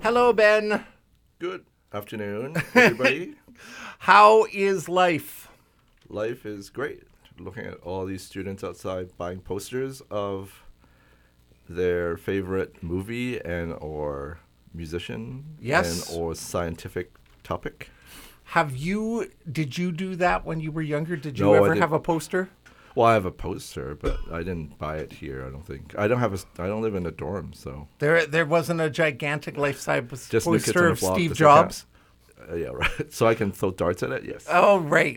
Hello, Ben. Good afternoon, everybody. How is life? Life is great. Looking at all these students outside buying posters of their favorite movie and or musician Yes. and or scientific topic. Did you do that when you were younger? Did you No, I ever didn't. have a poster? Well, I have a poster, but I didn't buy it here. I don't think. I don't live in a dorm, so There wasn't a gigantic life-size just New Kids on poster the of Block, Steve just Jobs? yeah, right. So I can throw darts at it. Yes. Oh, right.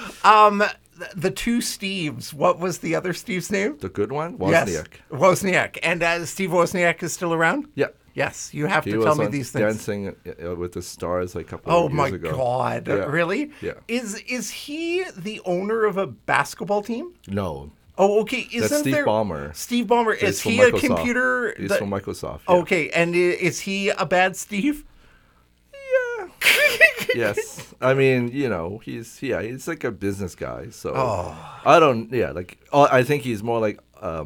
The two Steves. What was the other Steve's name? The good one, Yes, Wozniak. Wozniak. And Steve Wozniak is still around? Yeah. Yes, you have He to was tell me on these things. Dancing with the Stars like a couple Oh of my years ago. God! Yeah. Really? Yeah. Is he the owner of a basketball team? No. Oh, okay. Isn't That's Steve there Ballmer. Steve Ballmer? He's Is from he a Microsoft. computer? He's that- from Microsoft. Yeah. Okay, and is he a bad Steve? Yeah. Yes. I mean, he's like a business guy. So I don't. Yeah. I think he's more like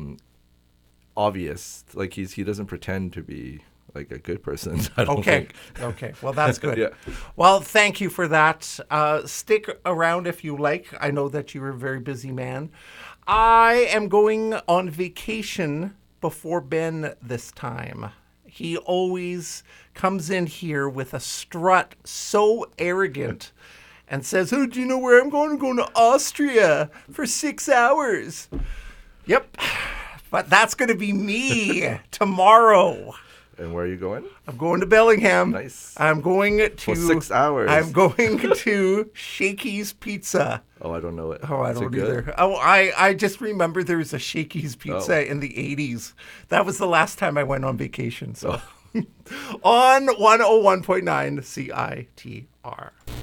obvious. Like he doesn't pretend to be like a good person. I don't Okay. think. Okay. Well, that's good. Yeah. Well, thank you for that. Stick around if you like. I know that you're a very busy man. I am going on vacation before Ben this time. He always comes in here with a strut so arrogant and says, "Oh, do you know where I'm going? I'm going to Austria for 6 hours." Yep. But that's going to be me tomorrow. And where are you going? I'm going to Bellingham. Nice. I'm going to For 6 hours. I'm going to Shakey's Pizza. Oh, I don't know it. Oh, I Is it don't good? either. Oh, I just remember there was a Shakey's Pizza Oh. in the 80s. That was the last time I went on vacation. So on 101.9 CITR.